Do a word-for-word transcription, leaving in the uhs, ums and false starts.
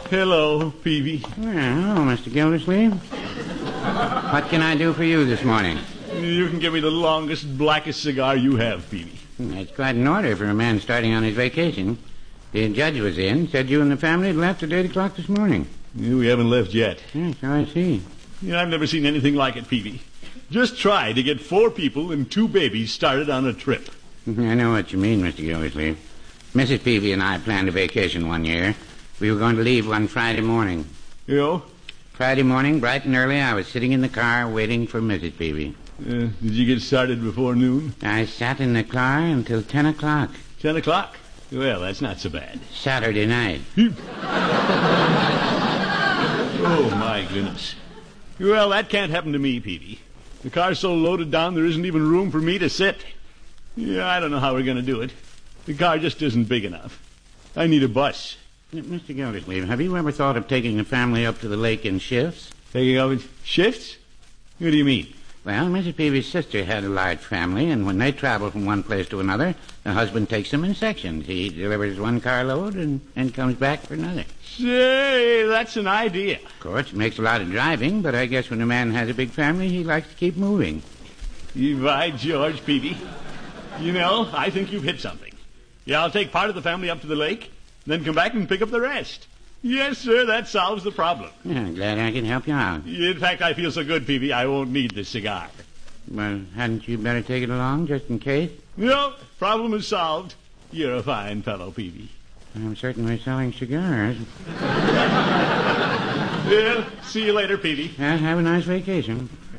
Hello, Peavy. Well, hello, Mister Gildersleeve. What can I do for you this morning? You can give me the longest, blackest cigar you have, Peavy. That's quite an order for a man starting on his vacation. The judge was in, said you and the family had left at eight o'clock this morning. We haven't left yet. Yes, so I see. You know, I've never seen anything like it, Peavy. Just try to get four people and two babies started on a trip. I know what you mean, Mister Gildersleeve. Missus Peavy and I planned a vacation one year. We were going to leave one Friday morning. You know? Friday morning, bright and early, I was sitting in the car waiting for Missus Peavy. Uh, did you get started before noon? I sat in the car until ten o'clock. Ten o'clock? Well, that's not so bad. Saturday night. Oh, my goodness. Well, that can't happen to me, Peavy. The car's so loaded down there isn't even room for me to sit. Yeah, I don't know how we're going to do it. The car just isn't big enough. I need a bus. Mister Gildersleeve, have you ever thought of taking the family up to the lake in shifts? Taking up in shifts? What do you mean? Well, Missus Peavy's sister had a large family, and when they travel from one place to another, the husband takes them in sections. He delivers one carload and, and comes back for another. Say, that's an idea. Of course, it makes a lot of driving, but I guess when a man has a big family, he likes to keep moving. By George, Peavy. You know, I think you've hit something. Yeah, I'll take part of the family up to the lake, then come back and pick up the rest. Yes, sir, that solves the problem. Yeah, I'm glad I can help you out. In fact, I feel so good, Peavy, I won't need this cigar. Well, hadn't you better take it along, just in case? No, problem is solved. You're a fine fellow, Peavy. I'm certainly selling cigars. Well, see you later, Peavy. Yeah, have a nice vacation.